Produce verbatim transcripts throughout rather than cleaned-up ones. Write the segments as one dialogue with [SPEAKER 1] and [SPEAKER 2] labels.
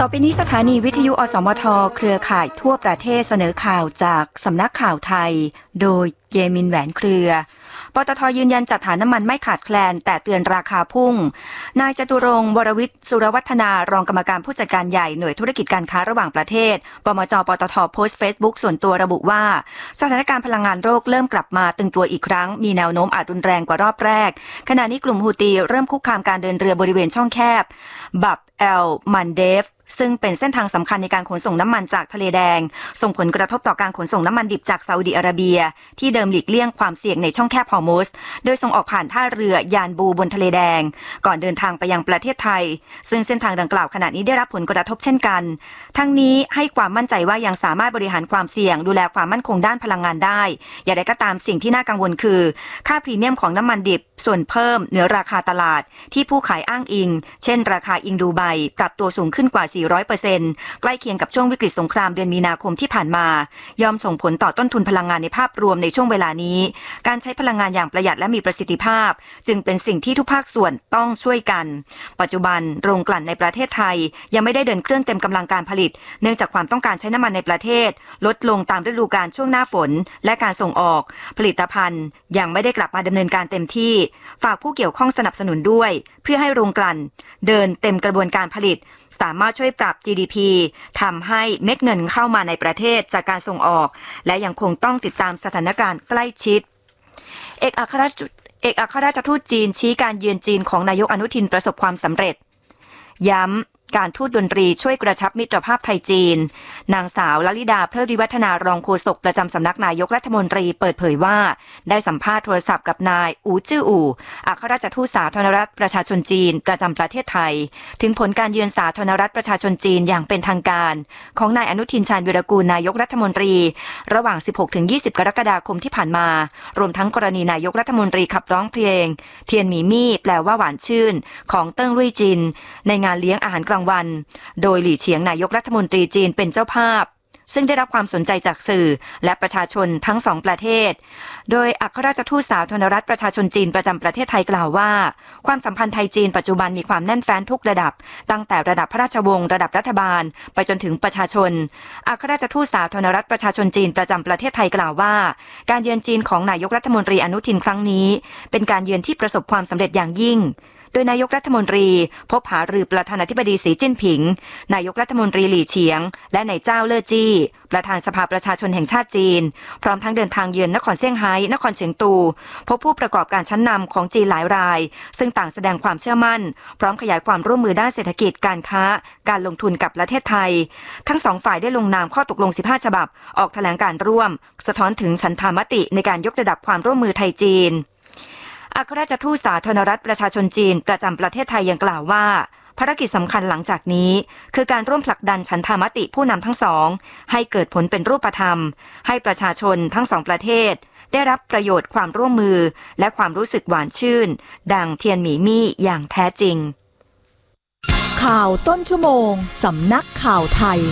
[SPEAKER 1] อไปนี้สถานีวิทยุอสมทเครือข่ายทั่วประเทศเสนอข่าวจากสำนักข่าวไทยโดยเยมินแหวนเครือปตท.ยืนยันจัดหาน้ำมันไม่ขาดแคลนแต่เตือนราคาพุ่งนายจตุรงค์วรวิทย์สุรวัฒนารองกรรมการผู้จัดการใหญ่หน่วยธุรกิจการค้าระหว่างประเทศปมจ.ปตท.โพสต์เฟซบุ๊กส่วนตัวระบุว่าสถานการณ์พลังงานโลกเริ่มกลับมาตึงตัวอีกครั้งมีแนวโน้มอาจรุนแรงกว่ารอบแรกขณะนี้กลุ่มฮูตีเริ่มคุกคามการเดินเรือบริเวณช่องแคบบับเอลมันเดฟซึ่งเป็นเส้นทางสำคัญในการขนส่งน้ำมันจากทะเลแดงส่งผลกระทบต่อการขนส่งน้ำมันดิบจากซาอุดิอาระเบียที่เดิมหลีกเลี่ยงความเสี่ยงในช่องแคบฮอร์มุซโดยส่งออกผ่านท่าเรือยานบูบนทะเลแดงก่อนเดินทางไปยังประเทศไทยซึ่งเส้นทางดังกล่าวขณะนี้ได้รับผลกระทบเช่นกันทั้งนี้ให้ความมั่นใจว่ายังสามารถบริหารความเสี่ยงดูแลความมั่นคงด้านพลังงานได้อย่างไรก็ตามสิ่งที่น่ากังวลคือค่าพรีเมียมของน้ำมันดิบส่วนเพิ่มเหนือราคาตลาดที่ผู้ขายอ้างอิงเช่นราคาอิงดูไบปรับตัวสูงขึ้นกว่า สี่ร้อยเปอร์เซ็นต์ ใกล้เคียงกับช่วงวิกฤตสงครามเดือนมีนาคมที่ผ่านมาย่อมส่งผลต่อต้นทุนพลังงานในภาพรวมในช่วงเวลานี้การใช้พลังงานอย่างประหยัดและมีประสิทธิภาพจึงเป็นสิ่งที่ทุกภาคส่วนต้องช่วยกันปัจจุบันโรงกลั่นในประเทศไทยยังไม่ได้เดินเครื่องเต็มกำลังการผลิตเนื่องจากความต้องการใช้น้ำมันในประเทศลดลงตามฤดูกาลช่วงหน้าฝนและการส่งออกผลิตภัณฑ์ยังไม่ได้กลับมาดำเนินการเต็มที่ฝากผู้เกี่ยวข้องสนับสนุนด้วยเพื่อให้โรงกลั่นเดินเต็มกระบวนการผลิตสามารถช่วยปรับ จี ดี พี ทำให้เม็ดเงินเข้ามาในประเทศจากการส่งออกและยังคงต้องติดตามสถานการณ์ใกล้ชิดเอกอัครราชเอกอัครราชทูตจีนชี้การเยือนจีนของนายกอนุทินประสบความสำเร็จย้ำการทูตดนตรีช่วยกระชับมิตรภาพไทยจีนนางสาวลลิดาเพลิดวิวัฒนารองโฆษกประจำสำนักนายกรัฐมนตรีเปิดเผยว่าได้สัมภาษณ์โทรศัพท์กับนายอูจื้ออู่อัครราชทูตสาธารณรัฐประชาชนจีนประจำประเทศไทยถึงผลการเยือนสาธารณรัฐประชาชนจีนอย่างเป็นทางการของนายอนุทินชาญวีรกูลนายกรัฐมนตรีระหว่าง สิบหกถึงยี่สิบ กรกฎาคมที่ผ่านมารวมทั้งกรณีนายกรัฐมนตรีขับร้องเพลงเทียนหมีมี่แปลว่าหวานชื่นของเติ้งรุ่ยจินในงานเลี้ยงอาหารกลางวันโดยหลี่เฉียงนายกรัฐมนตรีจีนเป็นเจ้าภาพซึ่งได้รับความสนใจจากสื่อและประชาชนทั้งสองประเทศโดยอัครราชทูตสาธารณรัฐประชาชนจีนประจำประเทศไทยกล่าวว่าความสัมพันธ์ไทยจีนปัจจุบันมีความแน่นแฟ้นทุกระดับตั้งแต่ระดับพระราชวงศ์ระดับรัฐบาลไปจนถึงประชาชนอัครราชทูตสาธารณรัฐประชาชนจีนประจำประเทศไทยกล่าวว่าการเยือนจีนของนายกรัฐมนตรีอนุทินครั้งนี้เป็นการเยือนที่ประสบความสำเร็จอย่างยิ่งโดยนายกรัฐมนตรีพบหารือประธานาธิบดีสีจิ้นผิงนายกรัฐมนตรีหลี่เฉียงและนายเจ้าเล่อจี้ประธานสภาประชาชนแห่งชาติจีนพร้อมทั้งเดินทางเยือนนครเซี่ยงไฮ้นครเฉียงตูพบผู้ประกอบการชั้นนำของจีนหลายรายซึ่งต่างแสดงความเชื่อมั่นพร้อมขยายความร่วมมือด้านเศรษฐกิจการค้าการลงทุนกับประเทศไทยทั้งสองฝ่ายได้ลงนามข้อตกลงสิบห้าฉบับออกแถลงการร่วมสะท้อนถึงฉันทามติในการยกระดับความร่วมมือไทยจีนอัครราชทูตสาธารณรัฐประชาชนจีนประจำประเทศไทยยังกล่าวว่าภารกิจสำคัญหลังจากนี้คือการร่วมผลักดันฉันทามติผู้นำทั้งสองให้เกิดผลเป็นรูปธรรมให้ประชาชนทั้งสองประเทศได้รับประโยชน์ความร่วมมือและความรู้สึกหวานชื่นดังเทียนหมีมี่อย่างแท้จริง
[SPEAKER 2] ข่าวต้นชั่วโมงสำนักข่าวไทย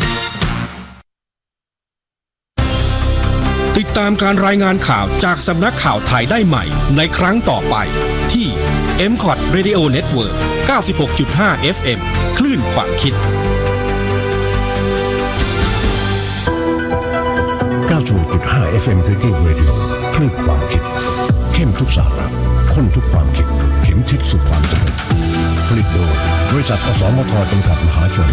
[SPEAKER 3] ติดตามการรายงานข่าวจากสำนักข่าวไทยได้ใหม่ในครั้งต่อไปที่ เอ็ม คอท Radio Network เก้าสิบหกจุดห้า เอฟ เอ็ม คลื่นความคิด
[SPEAKER 4] เก้าสิบหกจุดห้า เอฟ เอ็ม Thinking Radio คลื่นความคิดเข้มทุกสาระข้นทุกความคิดเข็มทิศสู่ความสำเร็จผลิตโดยบริษัทอสมทจำกัดมหาชน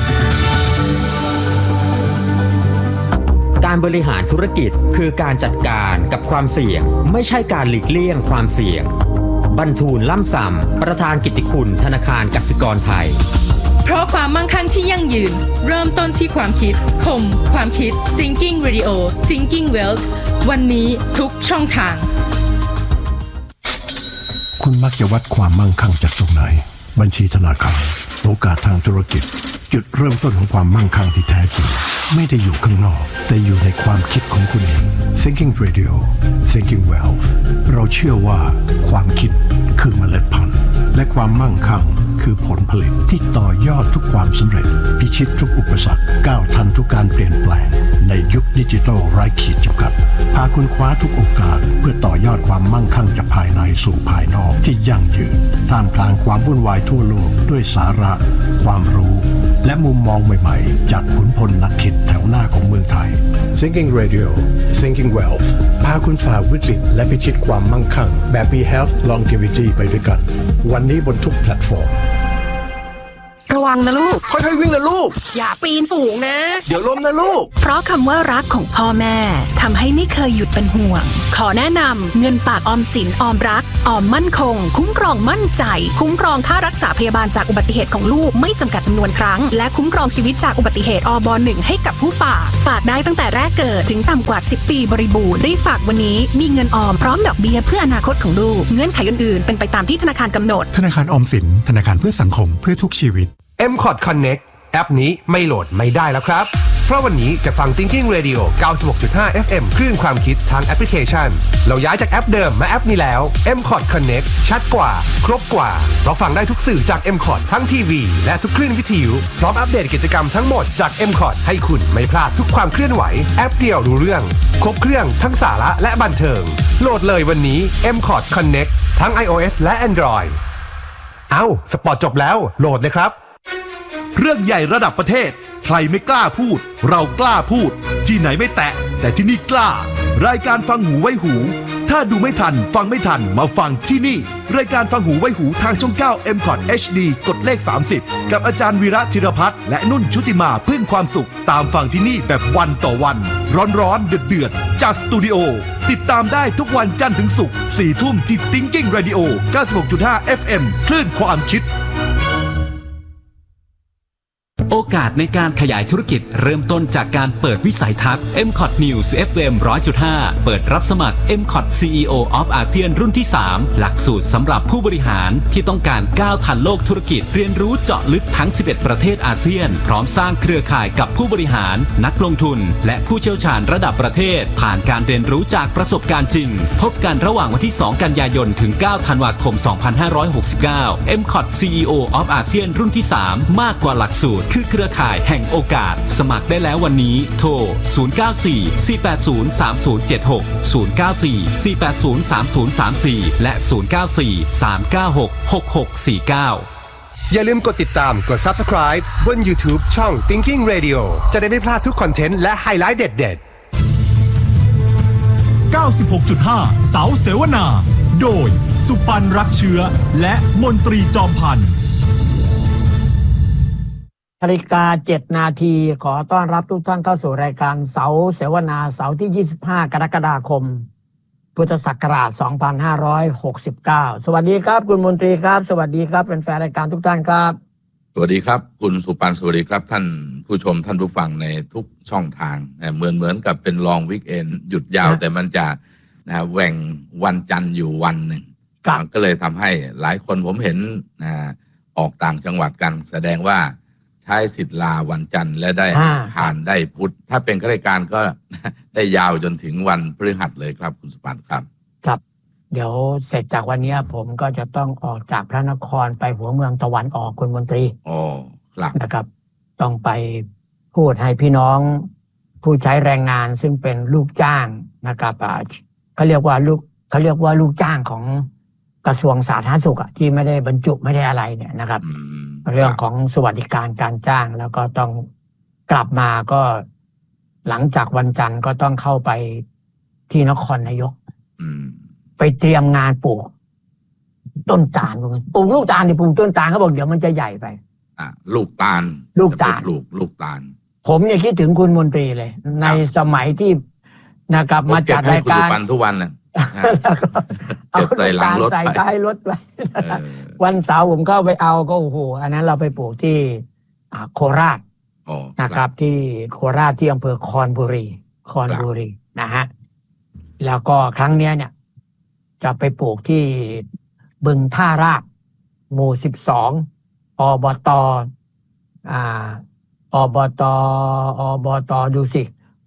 [SPEAKER 5] การบริหารธุรกิจคือการจัดการกับความเสี่ยงไม่ใช่การหลีกเลี่ยงความเสี่ยงบรรทูลล่ำส่ำประธานกิตติคุณธนาคารกสิกรไทย
[SPEAKER 6] เพราะความมั่งคั่งที่ยั่งยืนเริ่มต้นที่ความคิดคมความคิด Thinking Radio Thinking Wealth วันนี้ทุกช่องทาง
[SPEAKER 4] คุณมักจะวัดความมั่งคั่งจากตรงไหนบัญชีธนาคารโอกาสทางธุรกิจจุดเริ่มต้นของความมั่งคั่งที่แท้จริงไม่ได้อยู่ข้างนอกแต่อยู่ในความคิดของคุณเอง Thinking Radio Thinking Wealth เราเชื่อว่าความคิดคือเมล็ดพันธุ์และความมั่งคั่งคือผลผลิตที่ต่อยอดทุกความสำเร็จพิชิตทุกอุปสรรคก้าวทันทุกการเปลี่ยนแปลงในยุคดิจิทัลไร้ขีดจำกัดพาคุณคว้าทุกโอกาสเพื่อต่อยอดความมั่งคั่งจากภายในสู่ภายนอกที่ยั่งยืนท่ามกลางความวุ่นวายทั่วโลกด้วยสาระความรู้และและมุมมองใหม่ๆจากขุนพลนักคิดแถวหน้าของเมืองไทย Thinking Radio Thinking Wealth พาคุณฝ่าวิกฤตและพิชิตความมั่งคั่งแบบมี Health Longevity ไปด้วยกันวันนี้บนทุกแพลตฟอร์ม
[SPEAKER 7] ระวังนะลูก
[SPEAKER 8] ค่อยๆวิ่งนะลูก
[SPEAKER 7] อย่าปีนสูงนะ
[SPEAKER 8] เดี๋ยวล้มนะลูก
[SPEAKER 7] เพราะคำว่ารักของพ่อแม่ทำให้ไม่เคยหยุดเป็นห่วงขอแนะนำเงินฝากออมสินออมรักออมมั่นคงคุ้มครองมั่นใจคุ้มครองค่ารักษาพยาบาลจากอุบัติเหตุของลูกไม่จำกัดจำนวนครั้งและคุ้มครองชีวิตจากอุบัติเหตุอบหนึ่งให้กับผู้ฝากฝากได้ตั้งแต่แรกเกิดถึงต่ำกว่าสิบปีบริบูรณ์รีบฝากวันนี้มีเงินออมพร้อมดอกเบี้ยเพื่ออนาคตของลูกเงื่อนไขอื่นๆเป็นไปตามที่ธนาคารกำหนด
[SPEAKER 9] ธนาคารออมสินธนาคารเพื่อสังคมเพื่อทุกชีวิต
[SPEAKER 3] เอ็ม คอร์ด Connect แอปนี้ไม่โหลดไม่ได้แล้วครับเพราะวันนี้จะฟัง Thinking Radio เก้าสิบหกจุดห้า เอฟ เอ็ม คลื่นความคิดทางแอปพลิเคชันเราย้ายจากแอปเดิมมาแอปนี้แล้ว เอ็ม คอร์ด Connect ชัดกว่าครบกว่าเราฟังได้ทุกสื่อจาก เอ็ม คอร์ด ทั้งทีวีและทุกคลื่นวิทยุพร้อมอัปเดตกิจกรรมทั้งหมดจาก เอ็ม คอร์ด ให้คุณไม่พลาดทุกความเคลื่อนไหวแอปเดียวรู้เรื่องครบเครื่องทั้งสาระและบันเทิงโหลดเลยวันนี้ เอ็ม คอร์ด Connect ทั้ง iOS และ Android เอ้าสปอร์ตจบแล้วโหลดเลยครับ
[SPEAKER 10] เรื่องใหญ่ระดับประเทศใครไม่กล้าพูดเรากล้าพูดที่ไหนไม่แตะแต่ที่นี่กล้ารายการฟังหูไว้หูถ้าดูไม่ทันฟังไม่ทันมาฟังที่นี่รายการฟังหูไว้หูทางช่องเก้า เอ็ม คอร์ด เอช ดี กดเลขสามสิบกับอาจารย์วีระธีรพัฒน์และนุ่นชุติมาพึ่งความสุขตามฟังที่นี่แบบวันต่อวันร้อนๆเดือดๆจากสตูดิโอติดตามได้ทุกวันจันทร์ถึงศุกร์สี่ทุ่มที่ Thinking Radio เก้าสิบหกจุดห้า เอฟ เอ็ม คลื่นความคิด
[SPEAKER 11] โอกาสในการขยายธุรกิจเริ่มต้นจากการเปิดวิสัยทัศน์ เอ็ม คอร์ด News เอฟ เอ็ม หนึ่งร้อยจุดห้า เปิดรับสมัคร เอ็ม คอร์ด ซี อี โอ of อาเซียนรุ่นที่สามหลักสูตรสำหรับผู้บริหารที่ต้องการก้าวทันโลกธุรกิจเรียนรู้เจาะลึกทั้งสิบเอ็ดประเทศอาเซียนพร้อมสร้างเครือข่ายกับผู้บริหารนักลงทุนและผู้เชี่ยวชาญระดับประเทศผ่านการเรียนรู้จากประสบการณ์จริงพบกันระหว่างวันที่สองกันยายนถึงเก้าธันวาคมสองพันห้าร้อยหกสิบเก้า เอ็ม คอร์ด ซี อี โอ of อาเซียนรุ่นที่สามมากกว่าหลักสูตรคือเครือข่ายแห่งโอกาสสมัครได้แล้ววันนี้โทรศูนย์ เก้า สี่ สี่ แปด ศูนย์ สาม ศูนย์ เจ็ด หก ศูนย์ เก้า สี่ สี่ แปด ศูนย์ สาม ศูนย์ สาม สี่และ ศูนย์ เก้า สี่ สาม เก้า หก หก หก สี่ เก้า
[SPEAKER 3] อย่าลืมกดติดตามกด Subscribe บน YouTube ช่อง Thinking Radio จะได้ไม่พลาดทุกคอนเทนต์และไฮไลท์เด็ด
[SPEAKER 10] ๆ เก้าสิบหกจุดห้า เสาเสวนาโดยสุปันรักเชื้อและมนตรีจอมพันธ์
[SPEAKER 12] นาฬิกาเจ็ดนาทีขอต้อนรับทุกท่านเข้าสู่รายการเสาเสวนาเสาร์ที่ยี่สิบห้ากรกฎาคมพุทธศักราชสองพันห้าร้อยหกสิบเก้าสวัสดีครับคุณมนตรีครับสวัสดีครับแฟนๆรายการทุกท่านครับ
[SPEAKER 13] สวัสดีครับคุณสุปันสวัสดีครับท่านผู้ชมท่านผู้ฟังในทุกช่องทางเหมือนเหมือนกับเป็นลองวีคเอนด์หยุดยาวแต่มันจะนะแหว่งวันจันทร์อยู่วันหนึ่งก็เลยทำให้หลายคนผมเห็นนะออกต่างจังหวัดกันแสดงว่าใช้สิทธิ์ลาวันจันทร์และได้ผ่านได้พุธถ้าเป็นข้าราชการก็ได้ยาวจนถึงวันพฤหัสเลยครับคุณสุปันครับ
[SPEAKER 12] ครับเดี๋ยวเสร็จจากวันนี้ผมก็จะต้องออกจากพระนครไปหัวเมืองตะวันออกคุณมนตรี
[SPEAKER 13] อ๋อครับ
[SPEAKER 12] นะครับต้องไปพูดให้พี่น้องผู้ใช้แรงงานซึ่งเป็นลูกจ้างนะครับเขาเรียกว่าลูกเขาเรียกว่าลูกจ้างของกระทรวงสาธารณสุขที่ไม่ได้บรรจุไม่ได้อะไรเนี่ยนะครับเรื่องของสวัสดิการการจ้างแล้วก็ต้องกลับมาก็หลังจากวันจันทร์ก็ต้องเข้าไปที่นครนายกไปเตรียมงานปลูกต้นตาลปลูกลูกตาลที่ปลูกต้นตาลเขาบอกเดี๋ยวมันจะใหญ่ไป
[SPEAKER 13] อ่ะลูกตาล
[SPEAKER 12] ลูกตาล
[SPEAKER 13] ลูกลูกตาล
[SPEAKER 12] ผมเนี่ยคิดถึงคุณมนตรีเลยในสมัยที่นะครับมาจัดรายการ
[SPEAKER 13] ทุกวันเลย
[SPEAKER 12] เอาใส่หลังรถใส่ท้ายรถไปวันเสาร์ผมเข้าไปเอาก็โอ้โหอันนั้นเราไปปลูกที่โคราชนะครับที่โคราชที่อำเภอคอนบุรีคอนบุรีนะฮะแล้วก็ครั้งเนี้ยเนี่ยจะไปปลูกที่บึงท่าราบหมู่สิบสองอบตอ่าอบตอบตดูสิ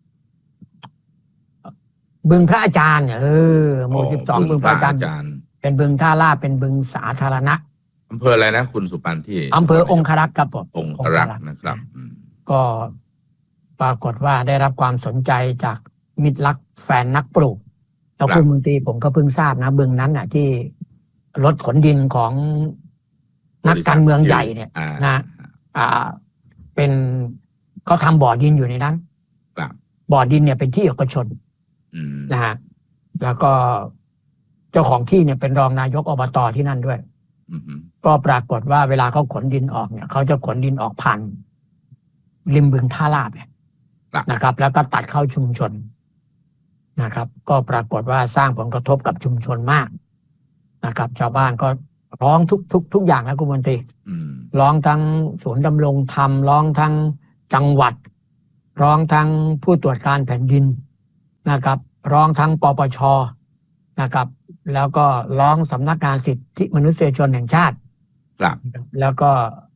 [SPEAKER 12] บึงพระอาจารย์เออหมู่สิบสองบึงพระอาจารย์เป็นบึงท่าราบเป็นบึงสาธารณะ
[SPEAKER 13] อำเภออะไรนะคุณสุปันที่
[SPEAKER 12] อำเภอองครักษ์ครับผม
[SPEAKER 13] องครักษ์นะครับ
[SPEAKER 12] ก็ปรากฏว่าได้รับความสนใจจากมิตรรักแฟนนักปลูกแล้วคุณมนตรีผมก็เพิ่งทราบนะบึงนั้นน่ะที่รถขนดินของนักการเมืองใหญ่เนี่ยนะอ่าเป็นเขาทำบ่อดินอยู่ในนั้นบ่อดินเนี่ยเป็นที่เอกชนนะฮะแล้วก็เจ้าของที่เนี่ยเป็นรองนายกอบตที่นั่นด้วยก็ปรากฏว่าเวลาเขาขนดินออกเนี่ยเขาจะขนดินออกผ่านริมบึงท่าลาดเนี่ยนะครับ แล้วก็ตัดเข้าชุมชนนะครับ ก็ปรากฏว่าสร้างผลกระทบกับชุมชนมากนะครับ ชาวบ้านก็ร้องทุกทุกทุกอย่างนะคุณมนตรีร้องทั้งศูนย์ดำรงธรรมร้องทั้งจังหวัดร้องทั้งผู้ตรวจการแผ่นดินนะครับร้องทั้งปปชนะครับแล้วก็ร้องสำนักงานสิทธิมนุษยชนแห่งชาติครับแล้วก็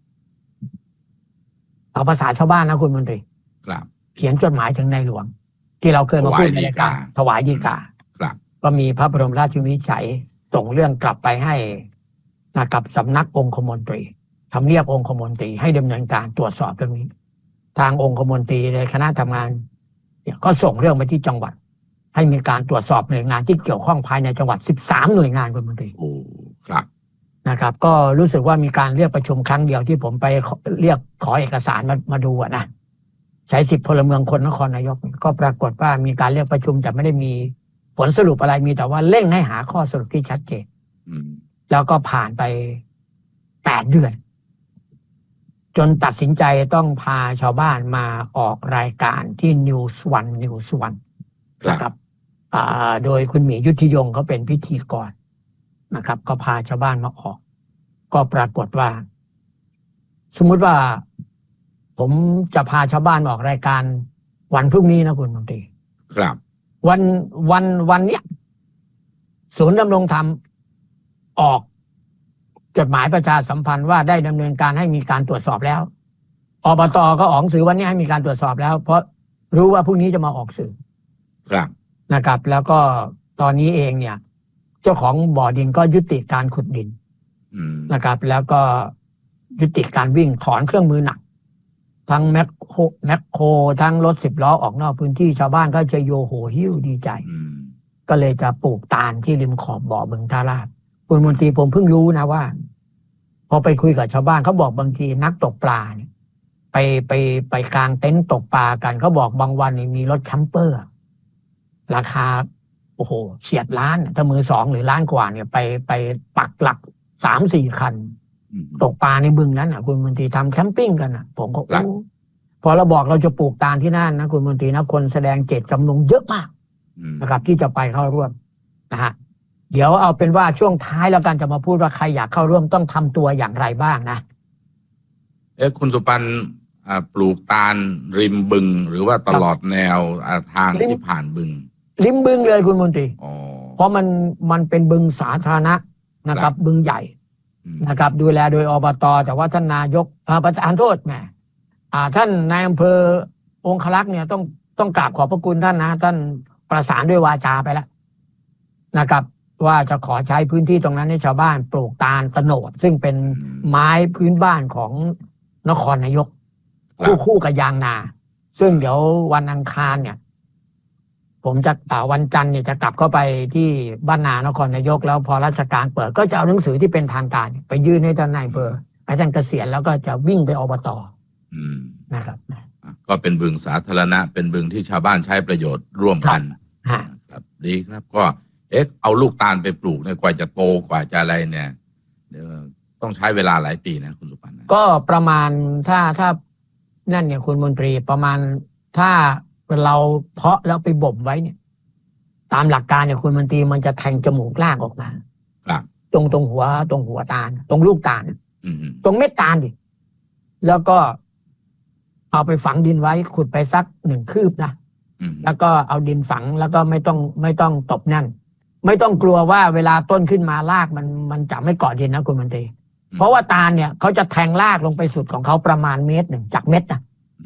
[SPEAKER 12] เอาภาษาชาวบ้านนะคุณมนตรีครับเขียนจดหมายถึงในหลวงที่เราเคยมาพูดในรายการถวายฎีกาครับก็มีพระบรมราชวินิจฉัยส่งเรื่องกลับไปให้นะครับสำนักองคมนตรีทำเนียบองคมนตรีให้ดำเนินการตรวจสอบเรื่องนี้ทางองคมนตรีในคณะทำงานก็ส่งเรื่องไปที่จังหวัดให้มีการตรวจสอบหน่วยงานที่เกี่ยวข้องภายในจังหวัดสิบสามหน่วยงานคุณมนตรีโอ้ครับนะครับก็รู้สึกว่ามีการเรียกประชุมครั้งเดียวที่ผมไปเรียกขอเอกสารมามาดูนะใช้สิทธิพลเมืองคนนครนายกก็ปรากฏว่ามีการเรียกประชุมแต่ไม่ได้มีผลสรุปอะไรมีแต่ว่าเร่งให้หาข้อสรุปที่ชัดเจนแล้วก็ผ่านไปแปดเดือนจนตัดสินใจต้องพาชาวบ้านมาออกรายการที่ News วัน News วันนะครับโดยคุณหมียุทธยงเขาเป็นพิธีกรนะครับก็พาชาวบ้านมาออกก็ปรากฏว่าสมมุติว่าผมจะพาชาวบ้านออกรายการวันพรุ่งนี้นะคุณมนตรีครับวันวันวันเนี้ยศูนย์ดำรงธรรมออกจดหมายประชาสัมพันธ์ว่าได้ดำเนินการให้มีการตรวจสอบแล้วอบต.ก็ออกสื่อวันนี้ให้มีการตรวจสอบแล้วเพราะรู้ว่าพรุ่งนี้จะมาออกสื่อครับนะครับแล้วก็ตอนนี้เองเนี่ยเจ้าของบ่อดินก็ยุติการขุดดินนะครับแล้วก็ยุติการวิ่งถอนเครื่องมือหนักทั้งแมคโครแมคโครทั้งรถสิบล้อออกนอกพื้นที่ชาวบ้านก็จะโยโหหิ้วดีใจก็เลยจะปลูกตาลที่ริมขอบบ่อบึงท่าลาดคุณมนตรีผมเพิ่งรู้นะว่าพอไปคุยกับชาวบ้านเขาบอกบางทีนักตกปลาเนี่ยไปไปไปกางเต็นท์ตกปลากันเขาบอกบางวันนี่มีรถแคมเปอร์ราคาโอ้โหเฉียดล้านถ้ามือสองหรือล้านกว่าเนี่ยไปไปปักหลักสามสี่คันตกปลาในบึงนั้นอ่ะคุณมนตรีทำแคมปิ้งกันอ่ะผมก็โอ้พอเราบอกเราจะปลูกตาลที่นั่นนะคุณมนตรีนะคนแสดงเจตจำนงเยอะมากนะครับที่จะไปเข้าร่วมนะฮะเดี๋ยวเอาเป็นว่าช่วงท้ายแล้วกันจะมาพูดว่าใครอยากเข้าร่วมต้องทำตัวอย่างไรบ้างนะ
[SPEAKER 13] เอ๊ะคุณสุปันปลูกตาลริมบึงหรือว่าตลอดแนวทางที่ผ่านบึง
[SPEAKER 12] ริมบึงเลยคุณมนตรีเพราะมันมันเป็นบึงสาธารณะนะครับบึงใหญ่นะครับดูแลโดยอบต.แต่ว่าท่านนายกประธานโทษแหมท่านนายอำเภอองคลักษ์เนี่ยต้องต้องกราบขอบพระคุณท่านนะท่านประสานด้วยวาจาไปแล้วนะครับว่าจะขอใช้พื้นที่ตรงนั้นให้ชาวบ้านปลูกตาลตะโนดซึ่งเป็นไม้พื้นบ้านของนครนายกคู่คู่กับยางนาซึ่งเดี๋ยววันอังคารเนี่ยผมจะวันจันทร์เนี่ยจะกลับเข้าไปที่บ้านนานครนายกแล้วพอราชการเปิดก็จะเอาหนังสือที่เป็นทางการไปยื่นให้ท่านนายอำเภอให้ท่านเกษียณแล้วก็จะวิ่งไปอบต.นะครับ
[SPEAKER 13] ก็เป็นบึงสาธารณะเป็นบึงที่ชาวบ้านใช้ประโยชน์ร่วมกันครับดีครับก็เอ๊ะเอาลูกตาลไปปลูกเนี่ยกว่าจะโตกว่าจะอะไรเนี่ยต้องใช้เวลาหลายปีนะคุณสุปันนะ
[SPEAKER 12] ก็ประมาณถ้าถ้านั่นเนี่ยคุณมนตรีประมาณถ้าเราเพาะแล้วไปบ่มไว้เนี่ยตามหลักการเนี่ยคุณมนตรีมันจะแทงจมูกรากออกมาครับตรงตรงหัวตรงหัวตาลตรงลูกตาลตรงเม็ดตาลดิแล้วก็เอาไปฝังดินไว้ขุดไปสักหนึ่งคืบนะแล้วก็เอาดินฝังแล้วก็ไม่ต้องไม่ต้องตบแน่นไม่ต้องกลัวว่าเวลาต้นขึ้นมารากมันมันจะไม่เกาะดินนะคุณมนตรีเพราะว่าตาลเนี่ยเขาจะแทงรากลงไปสุดของเขาประมาณเมตรหนึ่งจากเม็ดนะ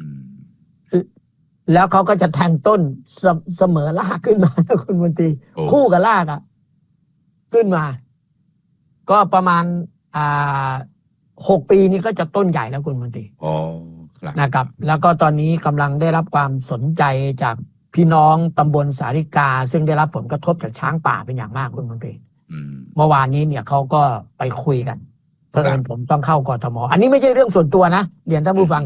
[SPEAKER 12] แล้วเขาก็จะแทงต้นเสมอรากขึ้นมานะคุณมนตรีคู่กับรากอ่ะขึ้นมาก็ประมาณอ่าหกปีนี้ก็จะต้นใหญ่แล้วคุณมนตรีนะครับแล้วก็ตอนนี้กำลังได้รับความสนใจจากพี่น้องตำบลสาริกาซึ่งได้รับผลกระทบจากช้างป่าเป็นอย่างมากคุณมนตรีเมื่อวานนี้เนี่ยเขาก็ไปคุยกันเพิ่นผมต้องเข้ากทม.อันนี้ไม่ใช่เรื่องส่วนตัวนะเรียนท่านผู้ฟังก่อน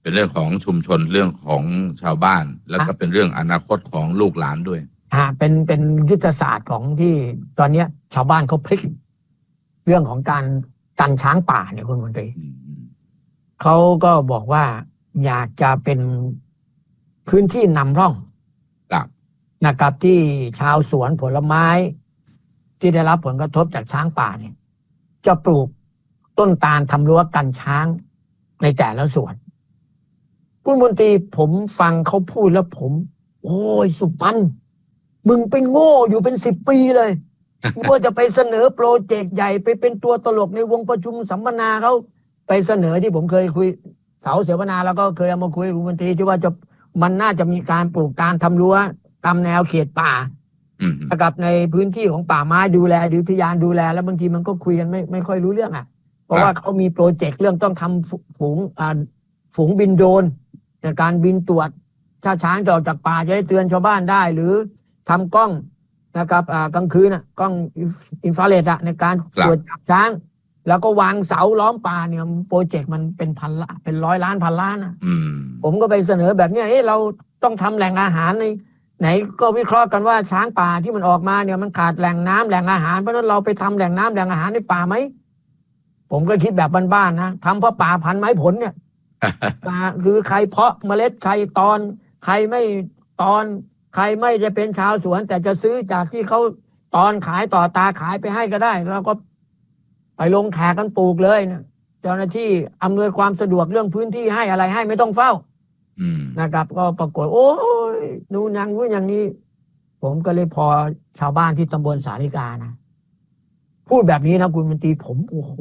[SPEAKER 13] เป็นเรื่องของชุมชนเรื่องของชาวบ้านแล้วก็เป็นเรื่องอนาคตของลูกหลานด้วย
[SPEAKER 12] อ่าเป็นเป็นยุทธศาสตร์ของที่ตอนเนี้ยชาวบ้านเขาพลิกเรื่องของการกันช้างป่าเนี่ยคุณมนตรีเขาก็บอกว่าอยากจะเป็นพื้นที่นำร่องนะครับที่ชาวสวนผลไม้ที่ได้รับผลกระทบจากช้างป่าเนี่ยจะปลูกต้นตาลทำรั้วกันช้างในแต่ละสวนคุณมนตรีผมฟังเขาพูดแล้วผมโอ้ยสุปันมึงเป็นโง่อยู่เป็นสิบปีเลยว่าจะไปเสนอโปรเจกต์ใหญ่ไปเป็นตัวตลกในวงประชุมสัมมนาเขาไปเสนอที่ผมเคยคุยเสาเสวนาแล้วก็เคยเอามาคุยกับคุณมนตรีที่ว่าจะมันน่าจะมีการปลูกตาลทำรั้วตามแนวเขตป่ากับในพื้นที่ของป่าไม้ดูแลอุทยานดูแลแล้วบางทีมันก็คุยกันไม่ไม่ค่อยรู้เรื่องอ่ะเพราะว่าเขามีโปรเจกต์เรื่องต้องทำฝูงอ่าฝูงบินโดรนในการบินตรวจถ้าช้างจะออกจากป่าจะได้เตือนชาวบ้านได้หรือทำกล้องนะครับอ่ากลางคืนอ่ะกล้องอินฟราเรดอ่ะในการตรวจจับช้างแล้วก็วางเสาล้อมป่าเนี่ยโปรเจกต์มันเป็นพันละเป็นร้อยล้านพันล้านอ่ะผมก็ไปเสนอแบบเนี้ยเฮ้ยเราต้องทำแหล่งอาหารในไหนก็วิเคราะห์กันว่าช้างป่าที่มันออกมาเนี่ยมันขาดแหล่งน้ำแหล่งอาหารเพราะฉะนั้นเราไปทำแหล่งน้ำแหล่งอาหารในป่าไหมผมก็คิดแบบบ้านๆนะทำเพราะป่าพันไม้ผลเนี่ย คือใครเพาะเมล็ดใครตอนใครไม่ตอนใครไม่จะเป็นชาวสวนแต่จะซื้อจากที่เขาตอนขายต่อตาขายไปให้ก็ได้แล้วก็ไปลงแขกกันปลูกเลยนะเจ้าหน้าที่อำนวยความสะดวกเรื่องพื้นที่ให้อะไรให้ไม่ต้องเฝ้านะครับก็ปรากฏโอ้ยนู่นอย่างนู้นอย่างนี้ผมก็เลยพอชาวบ้านที่ตำบลสาริกานะพูดแบบนี้นะคุณมนตรีผมโอ้โห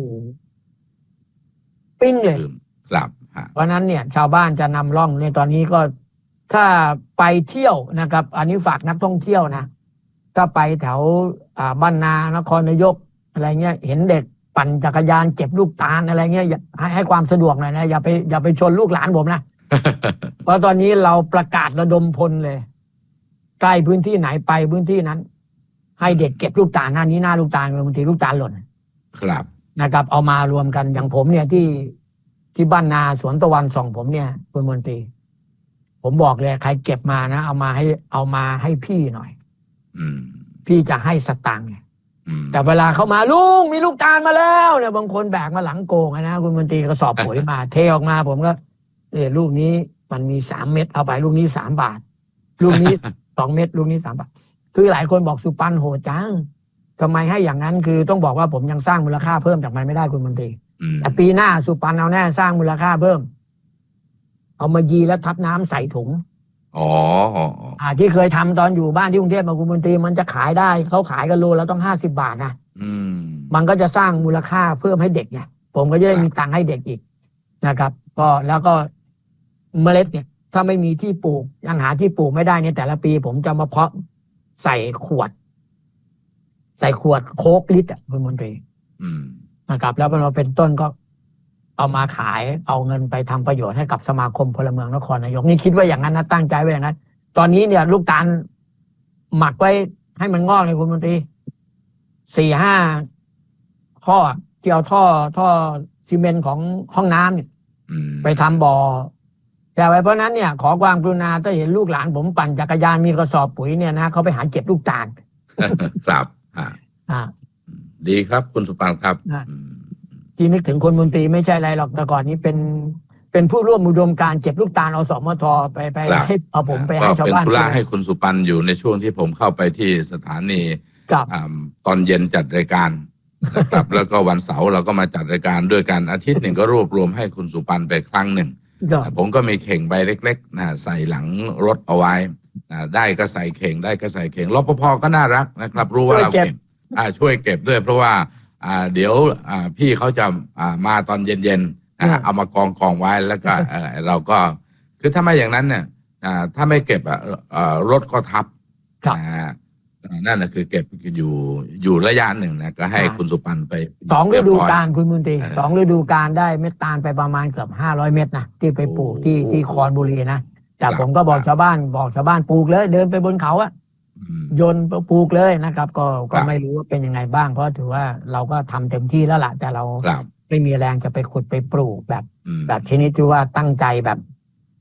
[SPEAKER 12] ปิ้งเลย
[SPEAKER 13] ครับ
[SPEAKER 12] เพราะนั้นเนี่ยชาวบ้านจะนำร่องในตอนนี้ก็ถ้าไปเที่ยวนะครับอันนี้ฝากนักท่องเที่ยวนะถ้าไปแถวบ้านนานครนายกอะไรเงี้ยเห็นเด็กปั่นจักรยานเก็บลูกตาลอะไรเงี้ยให้ให้ความสะดวกหน่อยนะอย่าไปอย่าไปชนลูกหลานผมนะ เพราะตอนนี้เราประกาศระดมพลเลยใกล้พื้นที่ไหนไปพื้นที่นั้นให้เด็กเก็บลูกตาลหน้านี้หน้าลูกตาลบางทีลูกตาลหล่น
[SPEAKER 13] ครับ
[SPEAKER 12] นะครับเอามารวมกันอย่างผมเนี่ยที่ที่บ้านนาสวนตะวันส่องผมเนี่ยคุณมนตรีผมบอกเลยใครเก็บมานะเอามาให้เอามาให้พี่หน่อยพี่จะให้สตังค์แต่เวลาเขามาลุงมีลูกตาลมาแล้วเนี่ยบางคนแบกมาหลังโกงนะคุณมนตรีกระสอบปุ๋ยมาเทออกมาผมก็เออลูกนี้มันมีสามเม็ดเอาไปลูกนี้สามบาทลูกนี้สองเม็ดลูกนี้สามบาทคือหลายคนบอกสุปันโหดจังทำไมให้อย่างนั้นคือต้องบอกว่าผมยังสร้างมูลค่าเพิ่มจากมันไม่ได้คุณมนตรีแต่ปีหน้าสุปันเอาแน่สร้างมูลค่าเพิ่มเอามายีแล้วทับน้ำใส่ถุง
[SPEAKER 13] อ๋อ
[SPEAKER 12] อ่าที่เคยทำตอนอยู่บ้านที่กรุงเทพมาคุณมนตรีมันจะขายได้เขาขายกันโลแล้วต้องห้าสิบบาทนะมันก็จะสร้างมูลค่าเพิ่มให้เด็กเนี่ยผมก็จะได้มีตังค์ให้เด็กอีกนะครับก็แล้วก็เมล็ดเนี่ยถ้าไม่มีที่ปลูกยังหาที่ปลูกไม่ได้เนี่ยแต่ละปีผมจะมาเพาะใส่ขวดใส่ขวดโค้กลิตรอ่ะคุณมนตรีนะครับแล้วเราเป็นต้นก็เอามาขายเอาเงินไปทำประโยชน์ให้กับสมาคมพลเมืองนครนายกนี่คิดว่าอย่างนั้นนะตั้งใจไว้อย่างนั้นตอนนี้เนี่ยลูกตาลหมักไว้ให้มันงอกเลยคุณมนตรีสี่ห้าท่อที่เอาท่อท่อซีเมนต์ของห้องน้ำเนี่ยไปทำบ่อแต่ไว้เพราะนั้นเนี่ยขอความกรุณาถ้าเห็นลูกหลานผมปั่นจักรยานมีกระสอบปุ๋ยเนี่ยนะเขาไปหาเก็บลูกตาล
[SPEAKER 13] ครับอ่าดีครับคุณสุปันครับ
[SPEAKER 12] ที่นึกถึงคนมนตรีไม่ใช่อะไรหรอกแต่ก่อนนี้เป็นเป็นผู้ร่วมอุดมการเก็บลูกตาลอสมทไปไปให้เอาผมไปให้ชาวบ้าน
[SPEAKER 13] เป็นธุระให้คุณสุปันอยู่ในช่วงที่ผมเข้าไปที่สถานีตอนเย็นจัดรายการนะครับแล้วก็วันเสาร์เราก็มาจัดรายการด้วยกันอาทิตย์หนึ่งก็รวบรวมให้คุณสุปันไปครั้งหนึ่งผมก็มีเข่งใบเล็กๆนะใส่หลังรถเอาไว้นะได้ก็ใส่เข่งได้ก็ใส่เข่งรปภก็น่ารักนะครับรู้ว่าเราเก็บช่วยเก็บด้วยเพราะว่าเดี๋ยวพี่เขาจะมาตอนเย็นๆเอามากองกองไว้แล้วก็เราก็คือถ้าไม่อย่างนั้นเนี่ยถ้าไม่เก็บรถก็ทับนั่นแหละคือเก็บอยู่อยู่ระยะหนึ่งนะก็ให้คุณสุปันไป
[SPEAKER 12] สองฤดูกาลคุณมุนตรีสองฤดูกาลได้เม็ดตาลไปประมาณเกือบห้าร้อยเม็ดนะที่ไปปลูกที่ที่คอนบุรีนะแต่ผมก็บอกชาวบ้านบอกชาวบ้านปลูกเลยเดินไปบนเขาอะโยนปลูกเลยนะครับก็ก็ไม่รู้ว่าเป็นยังไงบ้างเพราะถือว่าเราก็ทำเต็มที่แล้วล่ะแต่เราไม่มีแรงจะไปขุดไปปลูกแบบแบบชนิดที่ว่าตั้งใจแบบ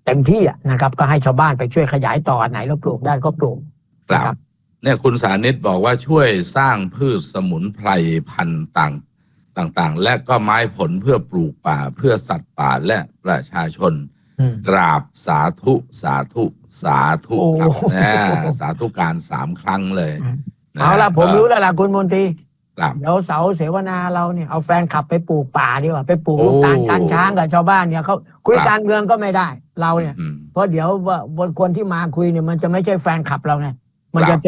[SPEAKER 12] เต็มที่นะครับก็ให้ชาวบ้านไปช่วยขยายต่อไหนแล้วปลูกได้ก็ปลูก
[SPEAKER 13] ครับเนี่ยคุณสานิตบอกว่าช่วยสร้างพืชสมุนไพรพันธุ์ต่างต่างๆและก็ไม้ผลเพื่อปลูกป่าเพื่อสัตว์ป่าและประชาชนกราบสาธุสาธุสาธุครับนะสาธุการสามครั้งเลย
[SPEAKER 12] เอาละผมรู้แล้วล่ะคุณมนตรีเดี๋ยวเสาเสวนาเราเนี่ยเอาแฟนขับไปปลูกป่าดีกว่าไปปลูกลูกตาลกันช้างกับชาวบ้านเนี่ยเขาคุยการเมืองก็ไม่ได้เราเนี่ยเพราะเดี๋ยวว่าคนที่มาคุยเนี่ยมันจะไม่ใช่แฟนขับเราไงมันจะ